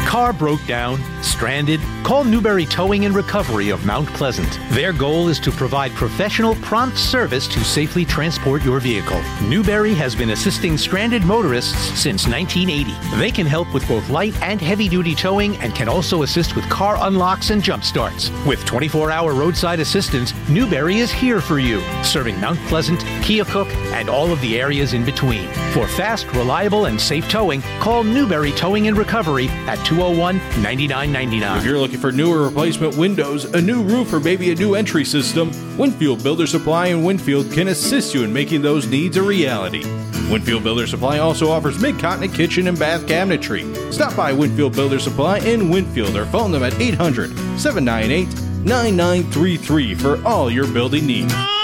Car broke down, stranded? Call Newberry Towing and Recovery of Mount Pleasant. Their goal is to provide professional, prompt service to safely transport your vehicle. Newberry has been assisting stranded motorists since 1980. They can help with both light and heavy-duty towing and can also assist with car unlocks and jump starts. With 24-hour roadside assistance, Newberry is here for you, serving Mount Pleasant, Keokuk, and all of the areas in between. For fast, reliable, and safe towing, call Newberry Towing and Recovery at 201-9999. If you're looking for new or replacement windows, a new roof, or maybe a new entry system, Winfield Builder Supply in Winfield can assist you in making those needs a reality. Winfield Builder Supply also offers mid-continent kitchen and bath cabinetry. Stop by Winfield Builder Supply in Winfield or phone them at 800-798-9933 for all your building needs.